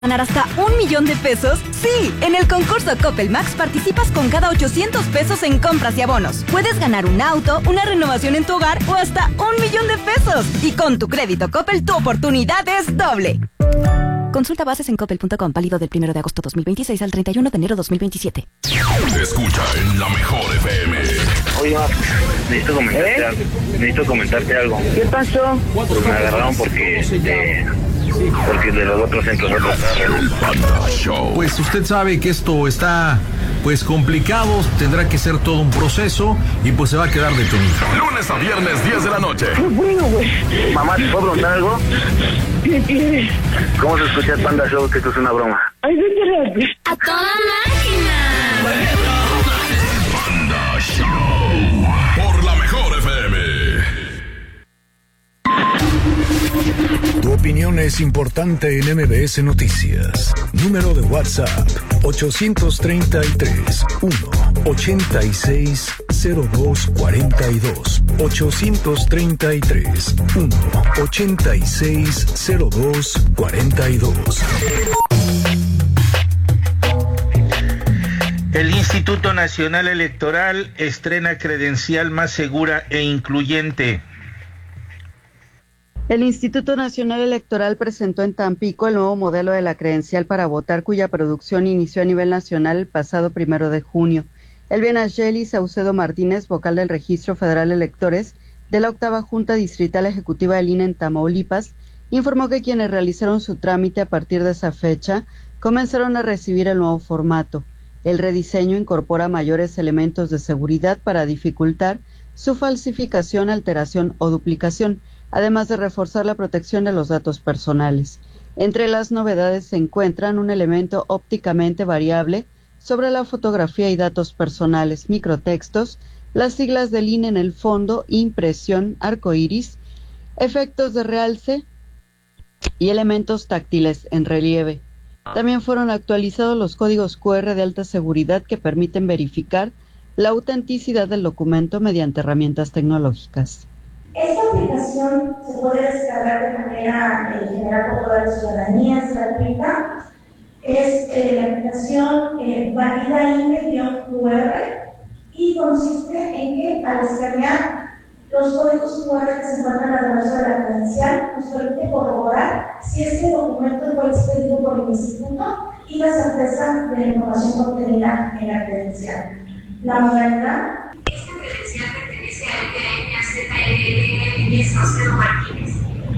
¿Ganar hasta 1 millón de pesos? ¡Sí! En el concurso Coppel Max participas con cada 800 pesos en compras y abonos. Puedes ganar un auto, una renovación en tu hogar o hasta 1 millón de pesos. Y con tu crédito Coppel, tu oportunidad es doble. Consulta bases en coppel.com, válido del 1 de agosto 2026 al 31 de enero 2027. Escucha en la mejor FM. Oye, necesito comentarte algo. ¿Qué pasó? Pues me agarraron porque de los otros centros Pues usted sabe que esto está pues complicado, tendrá que ser todo un proceso y pues se va a quedar detenido. Lunes a viernes, 10 de la noche. Qué bueno, güey. Mamá, ¿te puedo preguntar algo? ¿Qué quieres? ¿Cómo se escucha el Panda Show? Que esto es una broma. Ay, vete ¡A toda máquina! Panda Show. Por la mejor FM. Tu opinión es importante en MBS Noticias. Número de WhatsApp 833-186-0242. 833-186-0242. El Instituto Nacional Electoral estrena credencial más segura e incluyente. El Instituto Nacional Electoral presentó en Tampico el nuevo modelo de la credencial para votar, cuya producción inició a nivel nacional el pasado 1 de junio. Elvia Nayeli Saucedo Martínez, vocal del Registro Federal de Electores de la 8ª Junta Distrital Ejecutiva del INE en Tamaulipas, informó que quienes realizaron su trámite a partir de esa fecha comenzaron a recibir el nuevo formato. El rediseño incorpora mayores elementos de seguridad para dificultar su falsificación, alteración o duplicación, además de reforzar la protección de los datos personales. Entre las novedades se encuentran un elemento ópticamente variable sobre la fotografía y datos personales, microtextos, las siglas del INE en el fondo, impresión, arcoíris, efectos de realce y elementos táctiles en relieve. También fueron actualizados los códigos QR de alta seguridad que permiten verificar la autenticidad del documento mediante herramientas tecnológicas. Esta aplicación se puede descargar de manera general por toda la ciudadanía, es gratuita. Es la aplicación valida INE-QR y consiste en que al escanear los códigos QR que se encuentran a través de la credencial nos permite corroborar si este documento fue expedido por el instituto y la certeza de la información contenida en la credencial. La modalidad. Esta credencial pertenece a Elvia Saucedo Martínez.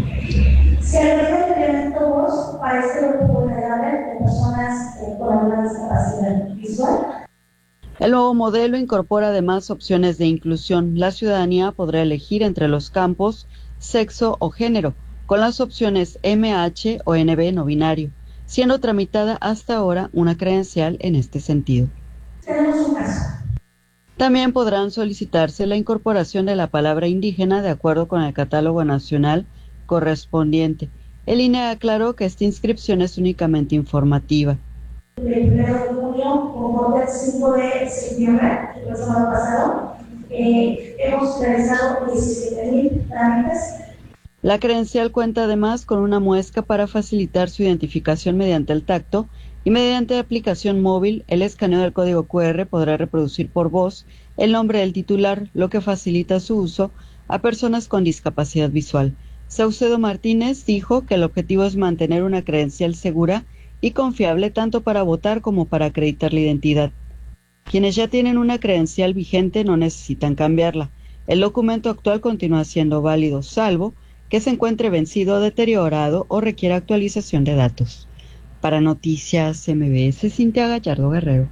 Se agrega el elemento voz para este grupo vulnerable de personas con alguna discapacidad visual. El nuevo modelo incorpora además opciones de inclusión. La ciudadanía podrá elegir entre los campos sexo o género, con las opciones MH o NB no binario, siendo tramitada hasta ahora una credencial en este sentido. Tenemos un caso. También podrán solicitarse la incorporación de la palabra indígena de acuerdo con el catálogo nacional correspondiente. El INE aclaró que esta inscripción es únicamente informativa. El 1 de junio, como el 5 de septiembre, el sábado pasado, hemos realizado 17,000 trámites. La credencial cuenta además con una muesca para facilitar su identificación mediante el tacto y mediante aplicación móvil. El escaneo del código QR podrá reproducir por voz el nombre del titular, lo que facilita su uso a personas con discapacidad visual. Saucedo Martínez dijo que el objetivo es mantener una credencial segura y confiable tanto para votar como para acreditar la identidad. Quienes ya tienen una credencial vigente no necesitan cambiarla. El documento actual continúa siendo válido, salvo que se encuentre vencido, deteriorado o requiera actualización de datos. Para Noticias MBS, Cintia Gallardo Guerrero.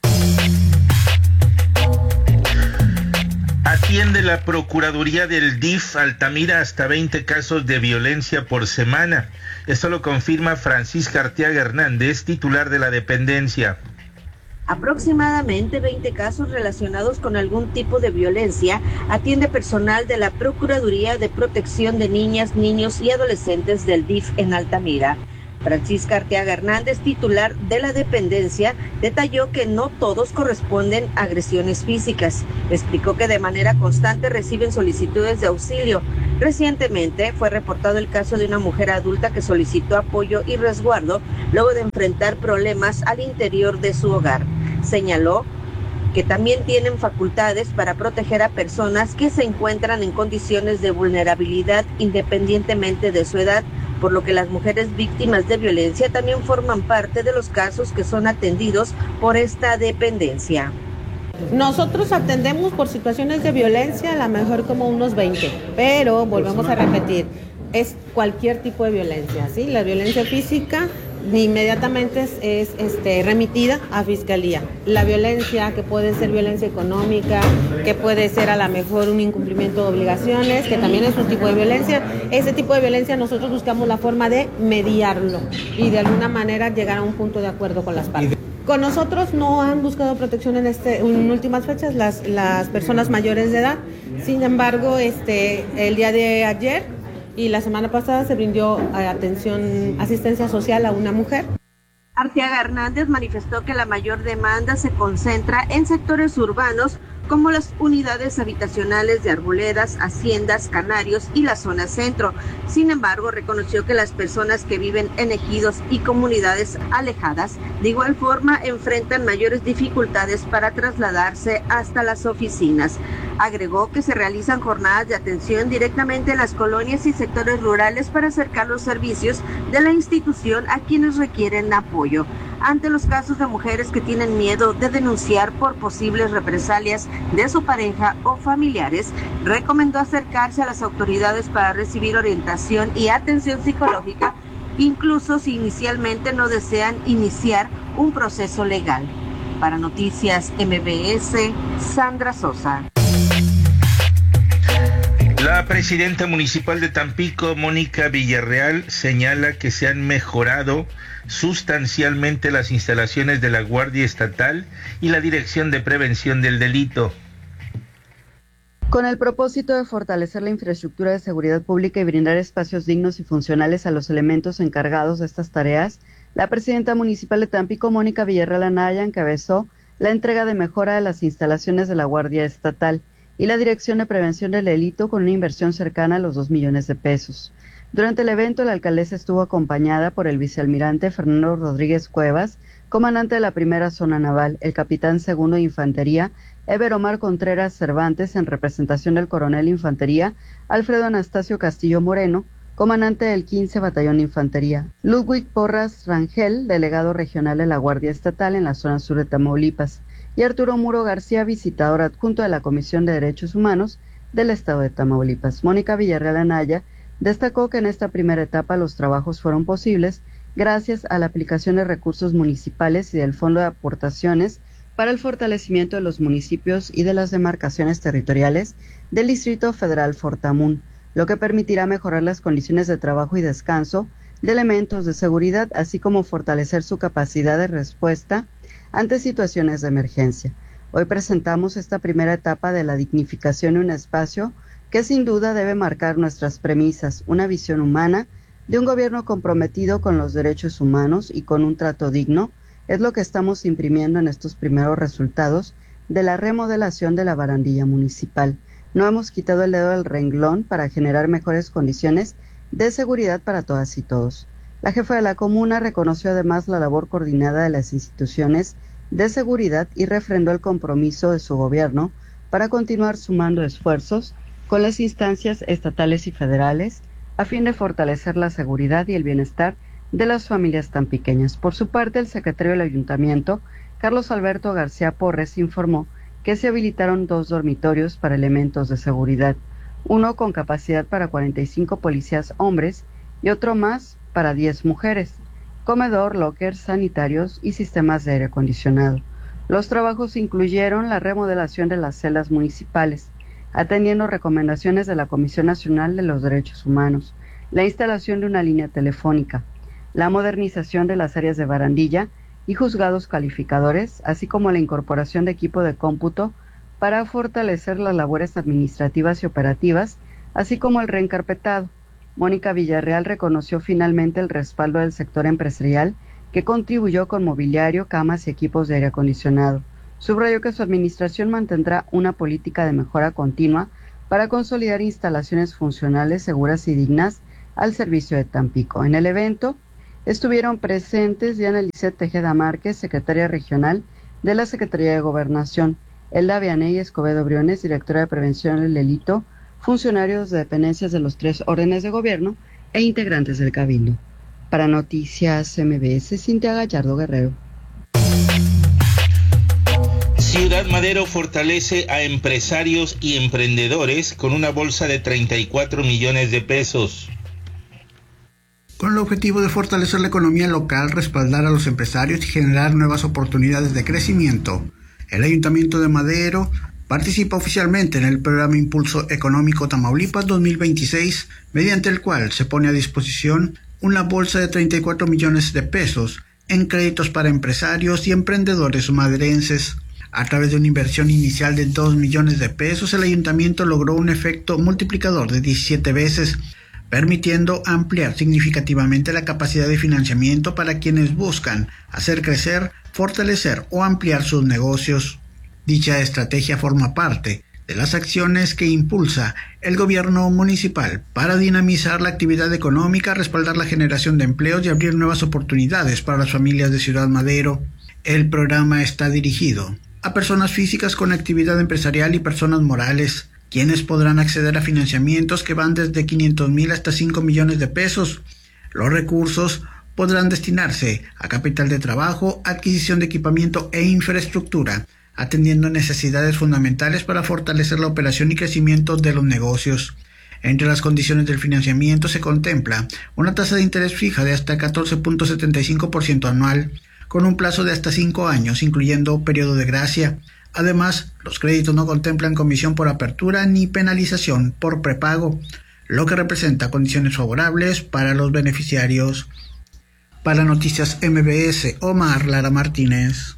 Atiende la Procuraduría del DIF Altamira hasta 20 casos de violencia por semana. Esto lo confirma Francisca Arteaga Hernández, titular de la dependencia. Aproximadamente 20 casos relacionados con algún tipo de violencia atiende personal de la Procuraduría de Protección de Niñas, Niños y Adolescentes del DIF en Altamira. Francisca Arteaga Hernández, titular de la dependencia, detalló que no todos corresponden a agresiones físicas. Explicó que de manera constante reciben solicitudes de auxilio, Recientemente fue reportado el caso de una mujer adulta que solicitó apoyo y resguardo luego de enfrentar problemas al interior de su hogar. Señaló que también tienen facultades para proteger a personas que se encuentran en condiciones de vulnerabilidad independientemente de su edad, por lo que las mujeres víctimas de violencia también forman parte de los casos que son atendidos por esta dependencia. Nosotros atendemos por situaciones de violencia a lo mejor como unos 20, pero volvemos a repetir, es cualquier tipo de violencia, ¿sí? La violencia física inmediatamente es remitida a fiscalía. La violencia, que puede ser violencia económica, que puede ser a lo mejor un incumplimiento de obligaciones, que también es un tipo de violencia, ese tipo de violencia nosotros buscamos la forma de mediarlo y de alguna manera llegar a un punto de acuerdo con las partes. Con nosotros no han buscado protección en últimas fechas las personas mayores de edad. Sin embargo, el día de ayer y la semana pasada se brindó asistencia social a una mujer. Arteaga Hernández manifestó que la mayor demanda se concentra en sectores urbanos como las unidades habitacionales de Arboledas, Haciendas, Canarios y la zona centro. Sin embargo, reconoció que las personas que viven en ejidos y comunidades alejadas de igual forma enfrentan mayores dificultades para trasladarse hasta las oficinas. Agregó que se realizan jornadas de atención directamente en las colonias y sectores rurales para acercar los servicios de la institución a quienes requieren apoyo. Ante los casos de mujeres que tienen miedo de denunciar por posibles represalias de su pareja o familiares, recomendó acercarse a las autoridades para recibir orientación y atención psicológica, incluso si inicialmente no desean iniciar un proceso legal. Para Noticias MBS, Sandra Sosa. La presidenta municipal de Tampico, Mónica Villarreal, señala que se han mejorado sustancialmente las instalaciones de la Guardia Estatal y la Dirección de Prevención del Delito. Con el propósito de fortalecer la infraestructura de seguridad pública y brindar espacios dignos y funcionales a los elementos encargados de estas tareas, la presidenta municipal de Tampico, Mónica Villarreal Anaya, encabezó la entrega de mejora de las instalaciones de la Guardia Estatal y la Dirección de Prevención del Delito con una inversión cercana a los 2 millones de pesos. Durante el evento, la alcaldesa estuvo acompañada por el vicealmirante Fernando Rodríguez Cuevas, comandante de la primera zona naval, el capitán segundo de Infantería, Ever Omar Contreras Cervantes, en representación del coronel de Infantería, Alfredo Anastasio Castillo Moreno, comandante del 15 Batallón de Infantería, Ludwig Porras Rangel, delegado regional de la Guardia Estatal en la zona sur de Tamaulipas, y Arturo Muro García, visitador adjunto de la Comisión de Derechos Humanos del Estado de Tamaulipas. Mónica Villarreal Anaya destacó que en esta primera etapa los trabajos fueron posibles gracias a la aplicación de recursos municipales y del Fondo de Aportaciones para el fortalecimiento de los municipios y de las demarcaciones territoriales del Distrito Federal Fortamun, lo que permitirá mejorar las condiciones de trabajo y descanso de elementos de seguridad, así como fortalecer su capacidad de respuesta ante situaciones de emergencia. Hoy presentamos esta primera etapa de la dignificación de un espacio que sin duda debe marcar nuestras premisas, una visión humana de un gobierno comprometido con los derechos humanos y con un trato digno, es lo que estamos imprimiendo en estos primeros resultados de la remodelación de la barandilla municipal. No hemos quitado el dedo del renglón para generar mejores condiciones de seguridad para todas y todos. La jefa de la comuna reconoció además la labor coordinada de las instituciones de seguridad y refrendó el compromiso de su gobierno para continuar sumando esfuerzos con las instancias estatales y federales a fin de fortalecer la seguridad y el bienestar de las familias tan pequeñas. Por su parte, el secretario del Ayuntamiento, Carlos Alberto García Porres, informó que se habilitaron 2 dormitorios para elementos de seguridad, uno con capacidad para 45 policías hombres y otro más para 10 mujeres, comedor, lockers, sanitarios y sistemas de aire acondicionado. Los trabajos incluyeron la remodelación de las celdas municipales, atendiendo recomendaciones de la Comisión Nacional de los Derechos Humanos, la instalación de una línea telefónica, la modernización de las áreas de barandilla y juzgados calificadores, así como la incorporación de equipo de cómputo para fortalecer las labores administrativas y operativas, así como el reencarpetado. Mónica Villarreal reconoció finalmente el respaldo del sector empresarial que contribuyó con mobiliario, camas y equipos de aire acondicionado. Subrayó que su administración mantendrá una política de mejora continua para consolidar instalaciones funcionales, seguras y dignas al servicio de Tampico. En el evento estuvieron presentes Diana Lisset Tejeda Márquez, secretaria regional de la Secretaría de Gobernación, Elda Vianey Escobedo Briones, directora de Prevención del Delito, funcionarios de dependencias de los 3 órdenes de gobierno e integrantes del Cabildo. Para Noticias MBS, Cintia Gallardo Guerrero. Ciudad Madero fortalece a empresarios y emprendedores con una bolsa de 34 millones de pesos. Con el objetivo de fortalecer la economía local, respaldar a los empresarios y generar nuevas oportunidades de crecimiento, el Ayuntamiento de Madero participa oficialmente en el programa Impulso Económico Tamaulipas 2026, mediante el cual se pone a disposición una bolsa de 34 millones de pesos en créditos para empresarios y emprendedores maderenses. A través de una inversión inicial de 2 millones de pesos, el ayuntamiento logró un efecto multiplicador de 17 veces, permitiendo ampliar significativamente la capacidad de financiamiento para quienes buscan hacer crecer, fortalecer o ampliar sus negocios. Dicha estrategia forma parte de las acciones que impulsa el gobierno municipal para dinamizar la actividad económica, respaldar la generación de empleos y abrir nuevas oportunidades para las familias de Ciudad Madero. El programa está dirigido a personas físicas con actividad empresarial y personas morales, quienes podrán acceder a financiamientos que van desde 500,000 hasta 5 millones de pesos. Los recursos podrán destinarse a capital de trabajo, adquisición de equipamiento e infraestructura, atendiendo necesidades fundamentales para fortalecer la operación y crecimiento de los negocios. Entre las condiciones del financiamiento se contempla una tasa de interés fija de hasta 14.75% anual, con un plazo de hasta 5 años, incluyendo periodo de gracia. Además, los créditos no contemplan comisión por apertura ni penalización por prepago, lo que representa condiciones favorables para los beneficiarios. Para Noticias MBS, Omar Lara Martínez.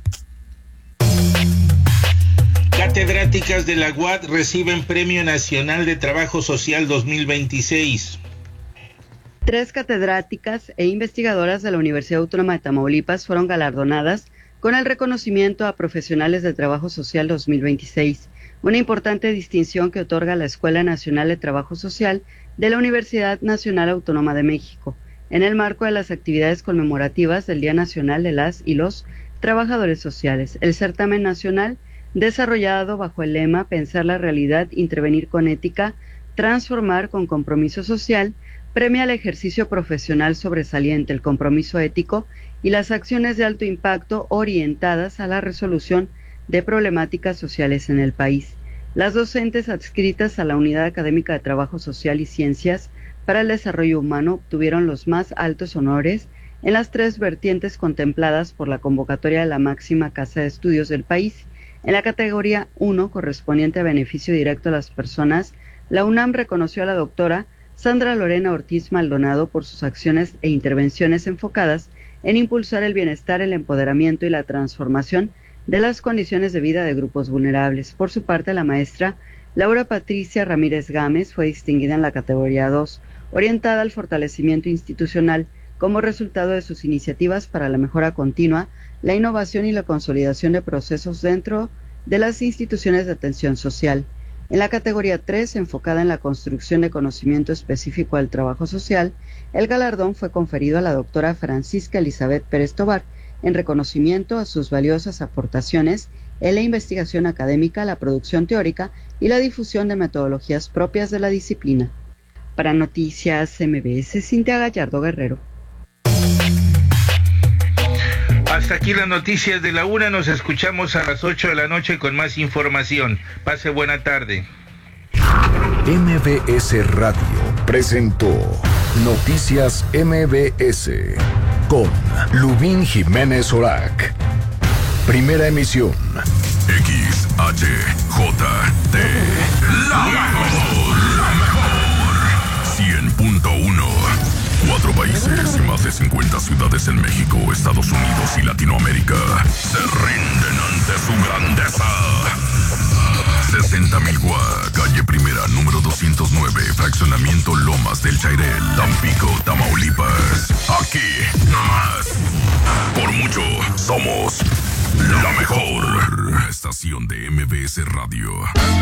Catedráticas de la UAT reciben Premio Nacional de Trabajo Social 2026. 3 catedráticas e investigadoras de la Universidad Autónoma de Tamaulipas fueron galardonadas con el reconocimiento a Profesionales de Trabajo Social 2026, una importante distinción que otorga la Escuela Nacional de Trabajo Social de la Universidad Nacional Autónoma de México, en el marco de las actividades conmemorativas del Día Nacional de las y los Trabajadores Sociales. El certamen nacional, desarrollado bajo el lema Pensar la realidad, intervenir con ética, transformar con compromiso social, premia el ejercicio profesional sobresaliente, el compromiso ético y las acciones de alto impacto orientadas a la resolución de problemáticas sociales en el país. Las docentes adscritas a la Unidad Académica de Trabajo Social y Ciencias para el Desarrollo Humano obtuvieron los más altos honores en las 3 vertientes contempladas por la convocatoria de la máxima casa de estudios del país. En la categoría 1, correspondiente a beneficio directo a las personas, la UNAM reconoció a la doctora Sandra Lorena Ortiz Maldonado por sus acciones e intervenciones enfocadas en impulsar el bienestar, el empoderamiento y la transformación de las condiciones de vida de grupos vulnerables. Por su parte, la maestra Laura Patricia Ramírez Gámez fue distinguida en la categoría 2, orientada al fortalecimiento institucional como resultado de sus iniciativas para la mejora continua, la innovación y la consolidación de procesos dentro de las instituciones de atención social. En la categoría 3, enfocada en la construcción de conocimiento específico del trabajo social, el galardón fue conferido a la doctora Francisca Elizabeth Pérez Tobar en reconocimiento a sus valiosas aportaciones en la investigación académica, la producción teórica y la difusión de metodologías propias de la disciplina. Para Noticias MBS, Cintia Gallardo Guerrero. Hasta aquí las noticias de la 1. Nos escuchamos a las 8 de la noche con más información. Pase buena tarde. MBS Radio presentó Noticias MBS con Lubín Jiménez Orac. Primera emisión. XHJT. La mejor. 100.1. 4 países y más de 50 ciudades en México, Estados Unidos y Latinoamérica se rinden ante su grandeza. 60,000 Guá, calle Primera, número 209, fraccionamiento Lomas del Chairel, Tampico, Tamaulipas. Aquí, nomás. Por mucho, somos la mejor estación de MBS Radio.